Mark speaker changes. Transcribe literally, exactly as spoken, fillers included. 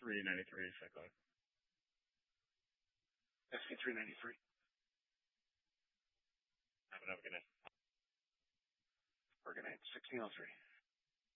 Speaker 1: three ninety-three cyclone.
Speaker 2: S C three ninety-three.
Speaker 1: Have a good night.
Speaker 2: Organite sixteen oh three.